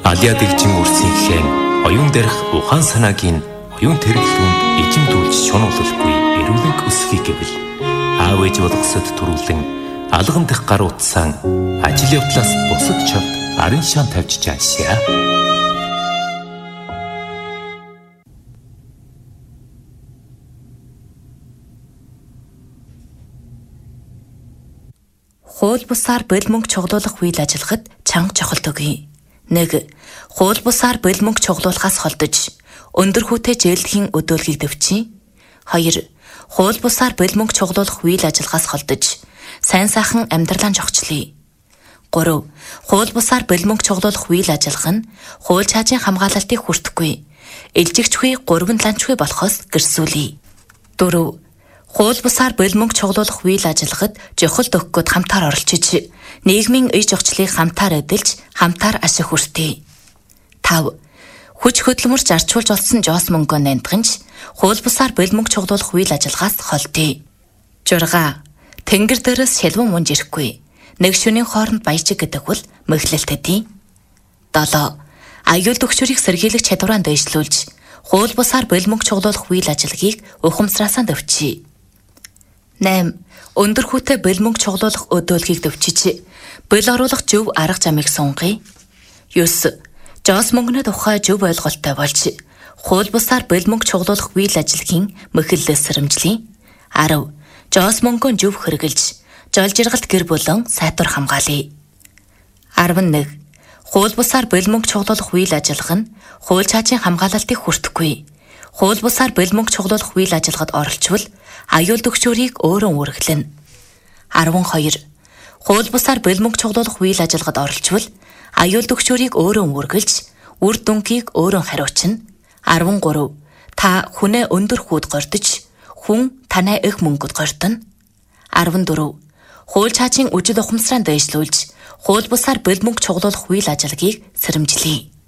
Алиа дэлжин үрсийнхээ оюун дээрх ухаан санаагийн оюун тэргэлтүүнд ижимдүүлж шунуулалгүй эрүүлэнг өсгий гэвэл аав ээж болгосод төрүүлэн алган дэх гар утсаан ажил явдлаас бусад чавд арын шаан тавьж жаашаа. Хууль бусаар бэл мөнгө чуглуулах үйл ажиллагад чанга чухалт өгье. 1. Хууль бусаар бэл мөнгө чуглуулахаас холдож өндөр хүүтэй жээлдэхийн өдөөлгийг дэвчий. 2. Хууль бусаар бэл мөнгө чуглуулах үйл ажиллагаас холдож сайн сайхан амьдралаа жогчлие. 3. Хууль бусаар бэл мөнгө чуглуулах үйл ажиллагаа нь хууль чаажийн хамгаалалтыг хүртэхгүй, илжигчгүй 3 ланчгүй болохоос гэрсүүлье. 4. Хууль бусаар бэл мөнгө чуглуулах үйл ажиллагад жохолт өгөхөд хамтаар оролцож, нийгмийн ие жогчлыг хамтаар эдэлж, хамтаар ашиг хүртээ. 5. Хүч хөдөлмөрч арчуулж олсон жоос мөнгөө нандганч, хууль бусаар бэл мөнгө чуглуулах үйл ажиллагаас холдъё. 6. Тэнгэр дээрээс шилвэн мунж ирэхгүй. Нэг шөнийн хооронд баяжиг гэдэг бол мэхлэлтэдий. 7. Аюул төгшөрийг сэргийлэх чадвараа дэвшлүүлж, хууль бусаар бэл мөнгө чуглуулах үйл ажиллагийг ухамсараасаа дэвчий. 8. Өндөр хүүтэй бэл мөнгө чуглуулах өдөөлгийг дэвчиж, бэл оруулах зөв арга замыг сунгая. 9. Жоос мөнгөний тухай зөв ойлголттой болж, хууль бусаар бэл мөнгө чуглуулах үйл ажиллагийн мэхэллээс сэрэмжлэе. 10. Жоос мөнгөө зөв хэрэгжилж, жол жиргалт гэр бүлэн сайтар хамгаалъя. 11. Хууль бусаар бэл мөнгө чуглуулах үйл ажиллагаа нь хууль чаажийн хамгаалалтыг хүртэхгүй, хууль бусаар бэл мөнгө чуглуулах үйл ажиллагад оролцвол аюул төгшөөрийг өөрөө үүргэлнэ. 12. Хууль бусаар бэл мөнгө чуглуулах үйл ажиллагад оролцвол аюул төгшөөрийг өөрөө үүргэлж, үр дүнгийг өөрөө хариуцна. 13. Та хүнээ өндөр хүүд гордож, хүн танай их мөнгөд гордоно. 14. Хууль чаажийн үжил ухамсараа дэвшлүүлж, хууль бусаар бэл мөнгө чуглуулах үйл ажиллагийг сэрэмжлэе.